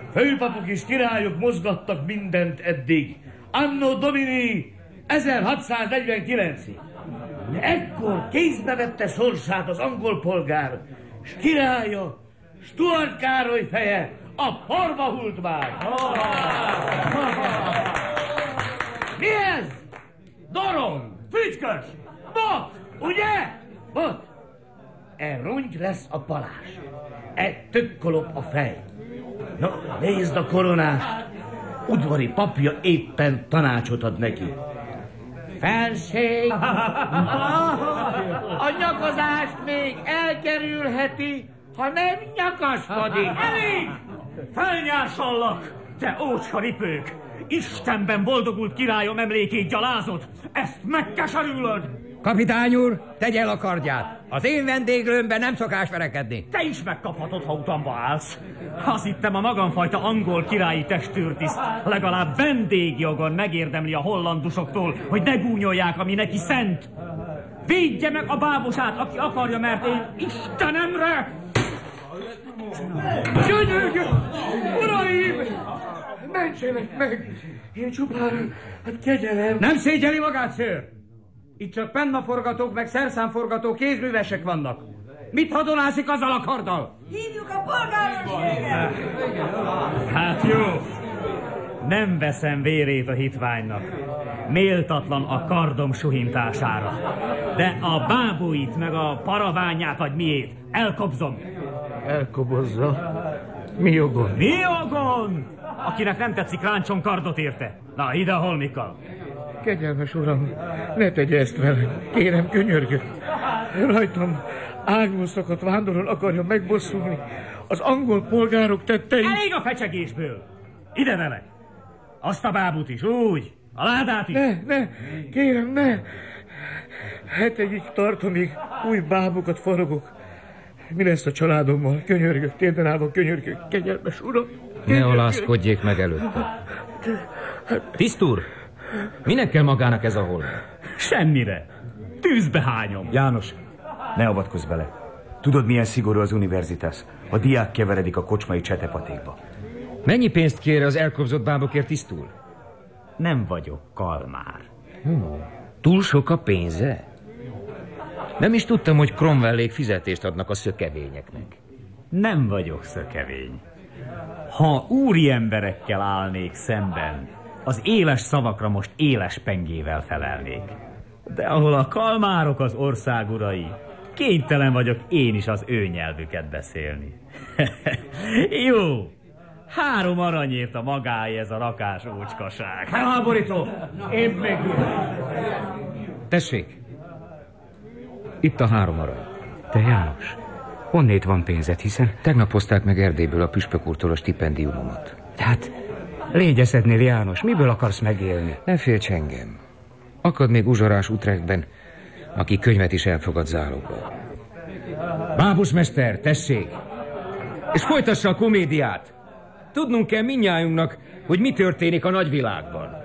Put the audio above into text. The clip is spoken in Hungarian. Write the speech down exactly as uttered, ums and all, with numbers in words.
főpapok és királyok mozgattak mindent eddig. Anno Domini ezerhatszáznegyvenkilencig. De ekkor kézbe vette sorsát az angol polgár, s királya, Stuart Károly feje a porba hult már. Mi ez? Dorong, fügykös, bot, ugye? Bot. E rongy lesz a palás. E tökkolop a fej. Na, nézd a koronást. Udvari papja éppen tanácsot ad neki. Felség! A nyakazást még elkerülheti, ha nem nyakaskodik. Elég! Felnyársallak, te ócska ripők! Istenben boldogult királyom emlékét gyalázod! Ezt megkeserülöd! Kapitány úr, tegye el a kardját! Az én vendéglőmben nem szokás verekedni. Te is megkaphatod, ha utamba állsz. Azt hittem, a magamfajta angol királyi testőrtiszt legalább vendégjogon megérdemli a hollandusoktól, hogy ne gúnyolják, ami neki szent. Védje meg a bábosát, aki akarja, mert én Istenemre... Gyönyörgöm! Uraim! Mentsenek meg! Én csupán, hát kegyelem... Nem szégyeli magát, szőr! Itt csak pennaforgatók meg szerszámforgató kézművesek vannak. Mit hadonászik azzal a karddal? Hívjuk a polgárőrséget! Hát jó. Nem veszem vérét a hitványnak. Méltatlan a kardom suhintására. De a bábúit meg a paraványát, vagy miét, elkobzom. Elkobozza? Mi jogon? Mi jogon? Akinek nem tetszik, ráncson kardot érte. Na, ide a holmikkal. Kegyelmes uram, ne tegye ezt velem. Kérem, könyörgök. Rajtam águl szakadt vándorol akarja megbosszulni az angol polgárok tettei. Elég a fecsegésből. Ide vele. Azt a bábút is, úgy. A ládát is. Ne, ne, kérem, ne. Hetegig tart, amíg új bábukat faragok. Mi lesz a családommal? Könyörgök, térden állva könyörgök. Kegyelmes uram. Ne alászkodjék meg előtte. Tiszt úr, minek kell magának ez a holmi? Semmire. Tűzbe hányom. János, ne avatkozz bele. Tudod, milyen szigorú az univerzitás? A diák keveredik a kocsmai csetepatékba. Mennyi pénzt kér az elkobzott bábokért, tiszt úr? Nem vagyok kalmár. Hmm. Túl sok a pénze? Nem is tudtam, hogy Cromwellék fizetést adnak a szökevényeknek. Nem vagyok szökevény. Ha úri emberekkel állnék szemben, az éles szavakra most éles pengével felelnék. De ahol a kalmárok az ország urai, kénytelen vagyok én is az ő nyelvüket beszélni. Jó, három aranyért a magáé ez a rakás ócskaság. Felháborító! Én meg... Tessék! Itt a három arany. Te, János, honnét van pénzed, hiszen... Tegnap hozták meg Erdélyből a püspök úrtól a stipendiumomat. Tehát légyeszednél, János, miből akarsz megélni? Ne félts engem. Akad még uzsorás Utrechtben, aki könyvet is elfogad zálogba. Bábusmester, tessék! És folytassa a komédiát! Tudnunk kell mindnyájunknak, hogy mi történik a nagyvilágban.